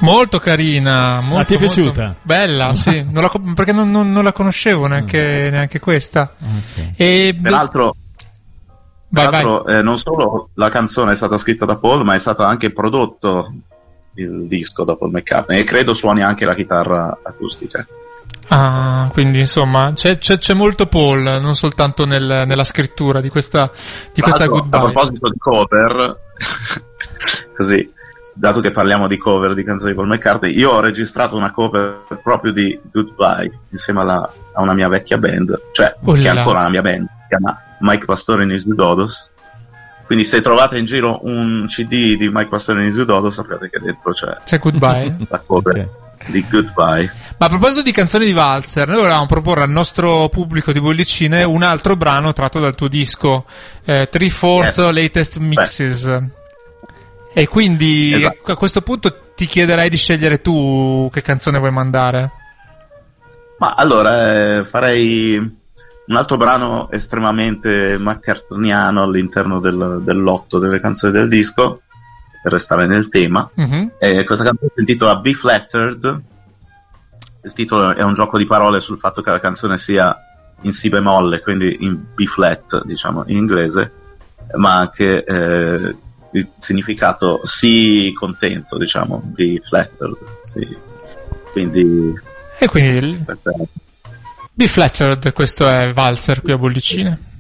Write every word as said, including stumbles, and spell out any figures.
Molto carina, molto, ah, ti è molto piaciuta? Bella, sì, non la, perché non, non, non la conoscevo neanche, neanche questa. Okay. E, Peraltro, vai, peraltro vai. Eh, non solo la canzone è stata scritta da Paul, ma è stato anche prodotto il disco da Paul McCartney, e credo suoni anche la chitarra acustica. Ah, quindi insomma c'è, c'è, c'è molto Paul, non soltanto nel, nella scrittura di questa, di questa Goodbye. A proposito di cover, così, dato che parliamo di cover di canzoni di Paul McCartney, io ho registrato una cover proprio di Goodbye insieme alla, a una mia vecchia band, cioè Ulla. che è ancora la mia band, si chiama Mike Pastore and His Dodos. Quindi se trovate in giro un C D di Mike Pastore and His Dodos, sappiate che dentro c'è, c'è Goodbye. la cover Okay. di Goodbye. Ma a proposito di canzoni di Walzer, noi volevamo proporre al nostro pubblico di Bollicine un altro brano tratto dal tuo disco, eh, Three Fourths Yes. Latest Mixes. Beh. E quindi Esatto. a questo punto ti chiederei di scegliere tu che canzone vuoi mandare. Ma allora eh, farei un altro brano estremamente McCartneyano all'interno del, del lotto delle canzoni del disco, per restare nel tema. Mm-hmm. Eh, questa canzone si intitola Be Flattered. Il titolo è un gioco di parole sul fatto che la canzone sia in si bemolle, quindi in B flat, diciamo in inglese, ma anche eh, il significato sii contento, diciamo, be flattered, sì. Quindi e quindi il... Be Flattered, questo è Walzer qui a Bollicine.